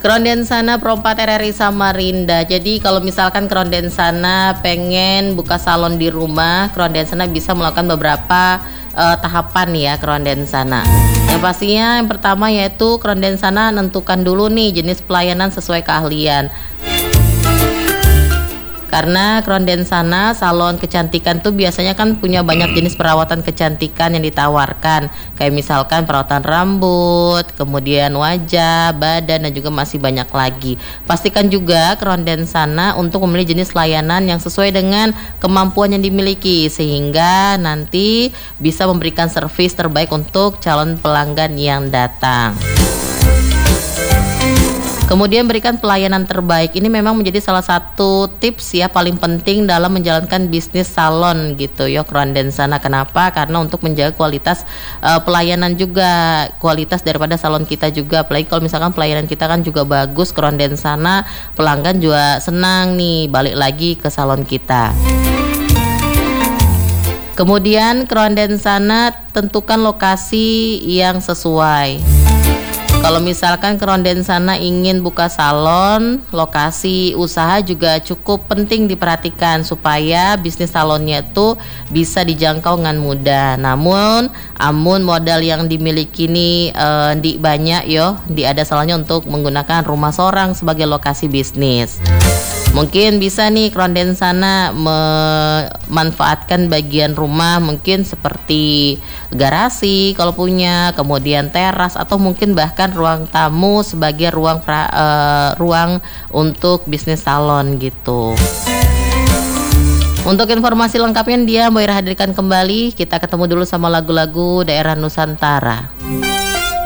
Krondensana Pro 4 RRI Samarinda. Jadi kalau misalkan Krondensana pengen buka salon di rumah, Krondensana bisa melakukan beberapa tahapan ya Krondensana. Yang pastinya yang pertama yaitu Krondensana nentukan dulu nih jenis pelayanan sesuai keahlian. Karena Krondensana salon kecantikan tuh biasanya kan punya banyak jenis perawatan kecantikan yang ditawarkan. Kayak misalkan perawatan rambut, kemudian wajah, badan, dan juga masih banyak lagi. Pastikan juga Krondensana untuk memilih jenis layanan yang sesuai dengan kemampuan yang dimiliki, sehingga nanti bisa memberikan servis terbaik untuk calon pelanggan yang datang. Kemudian berikan pelayanan terbaik. Ini memang menjadi salah satu tips ya paling penting dalam menjalankan bisnis salon gitu ya Krondensana. Kenapa? Karena untuk menjaga kualitas pelayanan juga, kualitas daripada salon kita juga. Apalagi kalau misalkan pelayanan kita kan juga bagus, Krondensana pelanggan juga senang nih balik lagi ke salon kita. Kemudian Krondensana tentukan lokasi yang sesuai. Kalau misalkan Krondensana ingin buka salon, lokasi usaha juga cukup penting diperhatikan supaya bisnis salonnya itu bisa dijangkau dengan mudah. Namun modal yang dimiliki ini di banyak yo, di ada salahnya untuk menggunakan rumah sorang sebagai lokasi bisnis. Mungkin bisa nih Krondensana memanfaatkan bagian rumah mungkin seperti garasi kalau punya, kemudian teras atau mungkin bahkan ruang tamu sebagai ruang untuk bisnis salon gitu. Untuk informasi lengkapnya dia Mbak Ira hadirkan kembali. Kita ketemu dulu sama lagu-lagu daerah Nusantara.